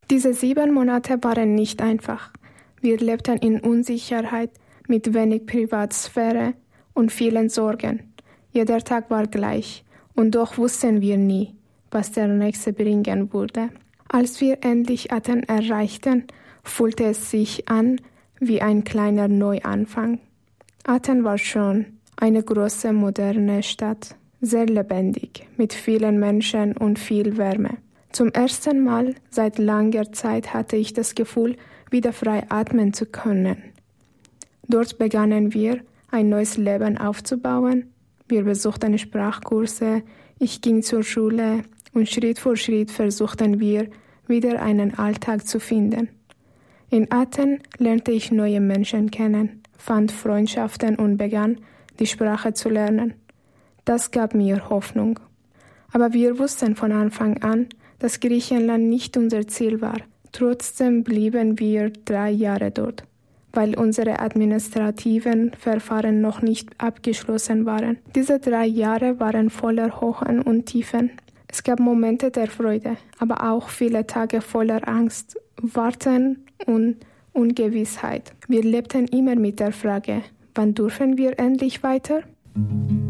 Diese 7 Monate waren nicht einfach. Wir lebten in Unsicherheit, mit wenig Privatsphäre und vielen Sorgen. Jeder Tag war gleich, und doch wussten wir nie, was der nächste bringen würde. Als wir endlich Athen erreichten, fühlte es sich an wie ein kleiner Neuanfang. Athen war schon eine große, moderne Stadt, sehr lebendig, mit vielen Menschen und viel Wärme. Zum ersten Mal seit langer Zeit hatte ich das Gefühl, wieder frei atmen zu können. Dort begannen wir, ein neues Leben aufzubauen. Wir besuchten Sprachkurse, ich ging zur Schule und Schritt für Schritt versuchten wir, wieder einen Alltag zu finden. In Athen lernte ich neue Menschen kennen, fand Freundschaften und begann, die Sprache zu lernen. Das gab mir Hoffnung. Aber wir wussten von Anfang an, dass Griechenland nicht unser Ziel war. Trotzdem blieben wir 3 Jahre dort, weil unsere administrativen Verfahren noch nicht abgeschlossen waren. Diese 3 Jahre waren voller Hochen und Tiefen. Es gab Momente der Freude, aber auch viele Tage voller Angst, Warten und Ungewissheit. Wir lebten immer mit der Frage, wann dürfen wir endlich weiter?